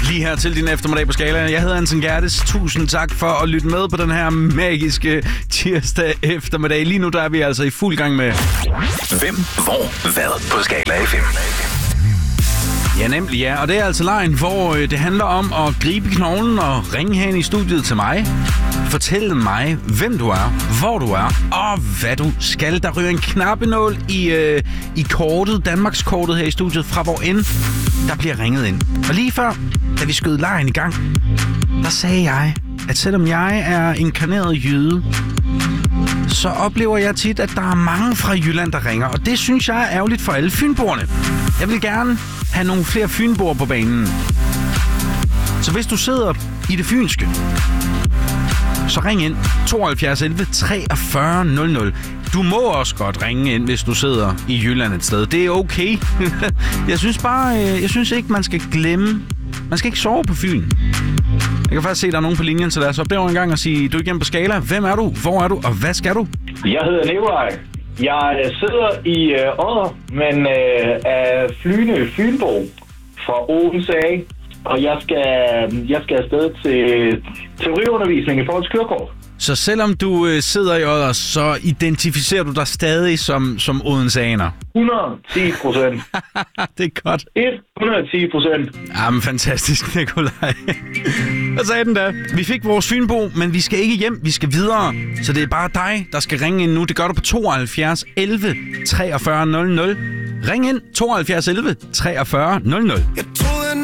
lige her til din eftermiddag på Skala. Jeg hedder Anton Gerdes. Tusind tak for at lytte med på den her magiske tirsdag eftermiddag. Lige nu der er vi altså i fuld gang med Hvem, hvor, hvad på Skala FM. Ja, nemlig ja. Og det er altså lejen, hvor det handler om at gribe knoglen og ringe hen i studiet til mig. Fortæl mig, hvem du er, hvor du er og hvad du skal. Der ryger en knappenål i kortet, Danmarks kortet her i studiet, fra hvor end der bliver ringet ind. Og lige før, da vi skød lejen i gang, der sagde jeg, at selvom jeg er inkarneret jyde, så oplever jeg tit, at der er mange fra Jylland, der ringer. Og det synes jeg er ærgerligt for alle fynboerne. Jeg vil gerne have nogle flere fynboer på banen. Så hvis du sidder i det fynske, så ring ind 72 11 43 00. Du må også godt ringe ind, hvis du sidder i Jylland et sted. Det er okay. Jeg synes ikke, man skal glemme. Man skal ikke sove på Fyn. Jeg kan faktisk se, at der er nogen på linjen, så lad os opdage en gang og sige, du er igennem på Skala. Hvem er du? Hvor er du? Og hvad skal du? Jeg hedder Nikolaj. Jeg sidder i Odder, men er flyende fynbo fra Odense af. Og jeg skal afsted til teoriundervisning i forhold til kørekort. Så selvom du sidder i Odder, så identificerer du dig stadig som odenseaner? 110%. Det er godt. 110%. Jamen, fantastisk, Nikolaj. Hvad sagde den da? Vi fik vores fynbo, men vi skal ikke hjem. Vi skal videre. Så det er bare dig, der skal ringe ind nu. Det gør du på 72 11 43 00. Ring ind 72 11 43 00.